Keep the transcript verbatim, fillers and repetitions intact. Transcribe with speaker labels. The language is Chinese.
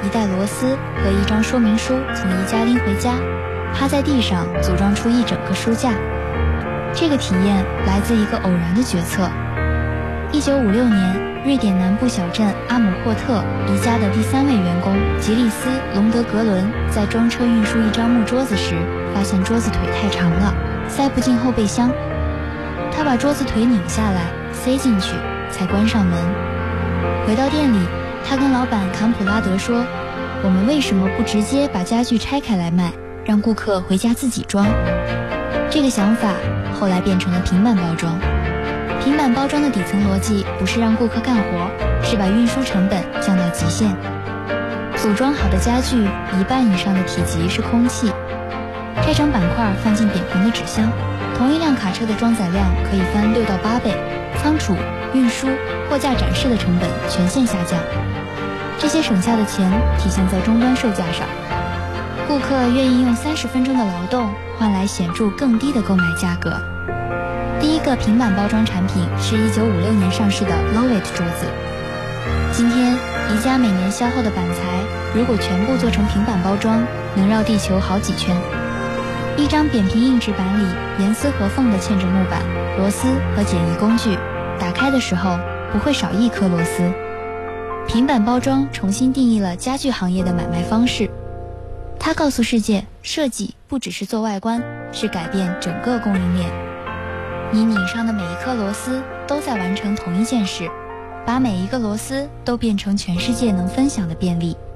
Speaker 1: 一袋螺丝和一张说明书从宜家拎回家，趴在地上组装出一整个书架。这个体验来自一个偶然的决策。一九五六年，瑞典南部小镇阿姆霍特宜家的第三位员工吉利斯·隆德格伦在装车运输一张木桌子时，发现桌子腿太长了，塞不进后备箱。他把桌子腿拧下来塞进去，才关上门。回到店里，他跟老板坎普拉德说，我们为什么不直接把家具拆开来卖，让顾客回家自己装？这个想法后来变成了平板包装。平板包装的底层逻辑不是让顾客干活，是把运输成本降到极限。组装好的家具一半以上的体积是空气，拆成板块放进扁平的纸箱，同一辆卡车的装载量可以翻六到八倍，仓储、运输、货架展示的成本全线下降。这些省下的钱体现在终端售价上，顾客愿意用三十分钟的劳动换来显著更低的购买价格。第一个平板包装产品是一九五六年上市的 Lowe's 桌子。今天宜家每年消耗的板材，如果全部做成平板包装，能绕地球好几圈。一张扁平硬纸板里严丝合缝地嵌着木板、螺丝和简易工具，打开的时候不会少一颗螺丝。平板包装重新定义了家具行业的买卖方式，它告诉世界，设计不只是做外观，是改变整个供应链。你拧上的每一颗螺丝都在完成同一件事，把每一个螺丝都变成全世界能分享的便利。